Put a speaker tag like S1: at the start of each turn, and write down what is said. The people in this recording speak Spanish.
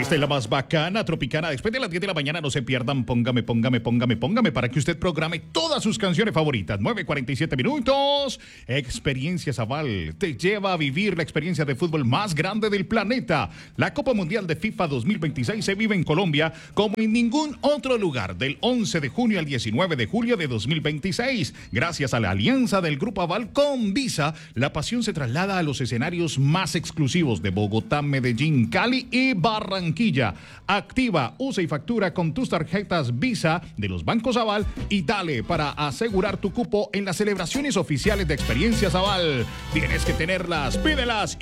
S1: Esta es la más bacana, tropicana. Después de las 10 de la mañana no se pierdan Póngame para que usted programe todas sus canciones favoritas. 9:47 minutos. Experiencia Zabal te lleva a vivir la experiencia de fútbol más grande del planeta. La Copa Mundial de FIFA 2026 se vive en Colombia como en ningún otro lugar del 11 de junio al 19 de julio de 2026. Gracias a la alianza del Grupo Aval con Visa, la pasión se traslada a los escenarios más exclusivos de Bogotá, Medellín, Cali y Barranquilla. Activa, usa y factura con tus tarjetas Visa de los bancos Aval y dale para asegurar tu cupo en las celebraciones oficiales de Experiencias Aval. Tienes que tenerlas, pídelas